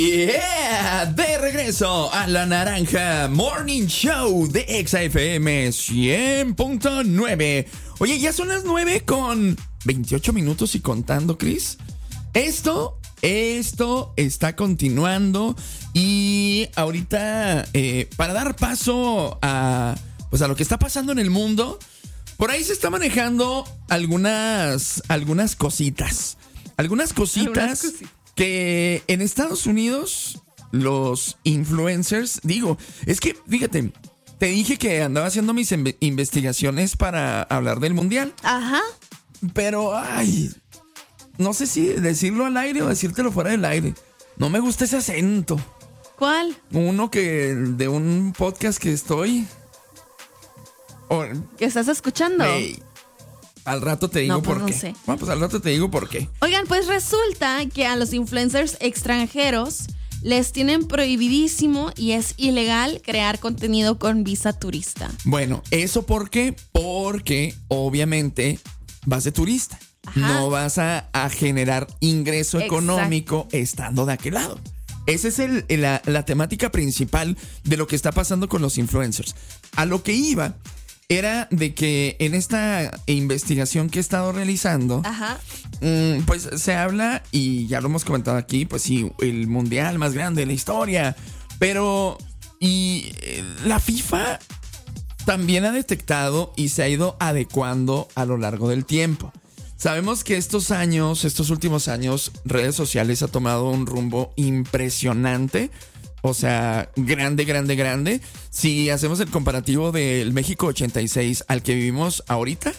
Yeah, de regreso a la Naranja Morning Show de Exa FM 100.9. Oye, ya son las 9:28 minutos y contando, Chris. Esto está continuando y ahorita para dar paso a lo que está pasando en el mundo, por ahí se está manejando algunas cositas. Algunas cositas que en Estados Unidos los influencers, es que fíjate, te dije que andaba haciendo mis investigaciones para hablar del mundial. Ajá. Pero, no sé si decirlo al aire o decírtelo fuera del aire. No me gusta ese acento. ¿Cuál? Uno que de un podcast que estoy. ¿Qué estás escuchando? Al rato te digo por qué. No sé. Bueno, pues al rato te digo por qué. Oigan, pues resulta que a los influencers extranjeros les tienen prohibidísimo y es ilegal crear contenido con visa turista. Bueno, ¿eso por qué? Porque obviamente vas de turista. Ajá. No vas a generar ingreso económico estando de aquel lado. Esa es la temática principal de lo que está pasando con los influencers. A lo que iba era de que en esta investigación que he estado realizando, pues se habla, y ya lo hemos comentado aquí, pues sí, el mundial más grande de la historia, pero la FIFA también ha detectado y se ha ido adecuando a lo largo del tiempo. Sabemos que estos últimos años, redes sociales ha tomado un rumbo impresionante. O sea, grande. Si hacemos el comparativo del México 86 al que vivimos ahorita,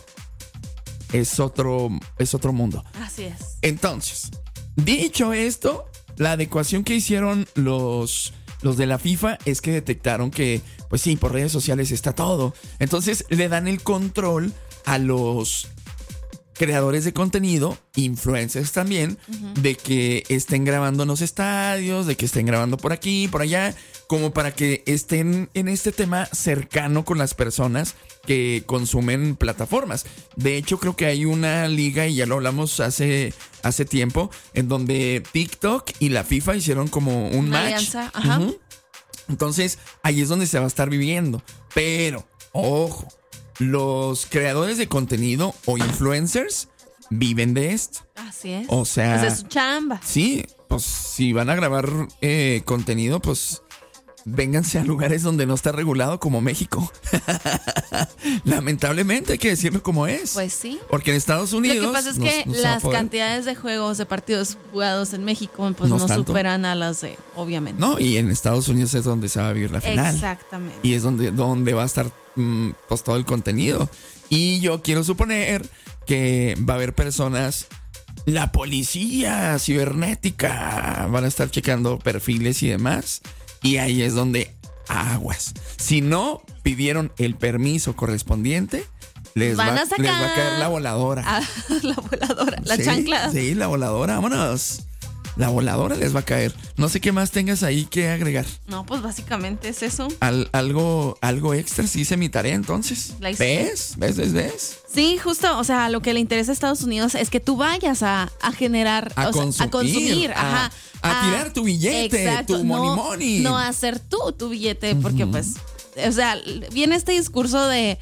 es otro mundo. Así es. Entonces, dicho esto, la adecuación que hicieron los de la FIFA es que detectaron que, pues sí, por redes sociales está todo. Entonces, le dan el control a los creadores de contenido, influencers también, de que estén grabando en los estadios, de que estén grabando por aquí, por allá, como para que estén en este tema cercano con las personas que consumen plataformas. De hecho, creo que hay una liga, y ya lo hablamos hace tiempo, en donde TikTok y la FIFA hicieron como un match. Alianza, ajá. Entonces, ahí es donde se va a estar viviendo. Pero, ojo, los creadores de contenido o influencers viven de esto. Así es. O sea, pues es su chamba. Sí, pues si van a grabar contenido, pues vénganse a lugares donde no está regulado, como México. Lamentablemente hay que decirlo como es. Pues sí. Porque en Estados Unidos lo que pasa es que las cantidades de juegos, de partidos jugados en México, pues no superan a las de, obviamente. No, y en Estados Unidos es donde se va a vivir la final. Exactamente. Y es donde va a estar pues todo el contenido. Y yo quiero suponer que va a haber personas, la policía cibernética, van a estar checando perfiles y demás. Y ahí es donde aguas. Si no pidieron el permiso correspondiente, les va a caer la voladora. La voladora, la chancla. Sí, la voladora, vámonos. La voladora les va a caer. No sé qué más tengas ahí que agregar. No, pues básicamente es eso. Algo extra, sí hice mi tarea entonces. ¿Ves? Sí, justo, o sea, lo que le interesa a Estados Unidos es que tú vayas a generar, a consumir, a tirar tu billete, exacto, tu money. No hacer tu billete, porque pues, o sea, viene este discurso de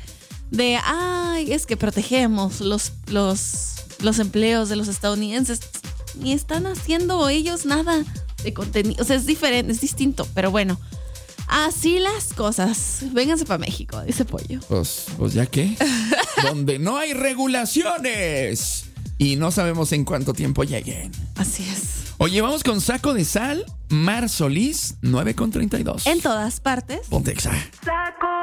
es que protegemos los empleos de los estadounidenses. Ni están haciendo ellos nada de contenido. O sea, es diferente, es distinto. Pero bueno, así las cosas. Vénganse para México, dice Pollo. Pues ya que. Donde no hay regulaciones. Y no sabemos en cuánto tiempo lleguen. Así es. Oye, vamos con Saco de Sal, Mar Solís, 9:32. En todas partes. Ponte Exa.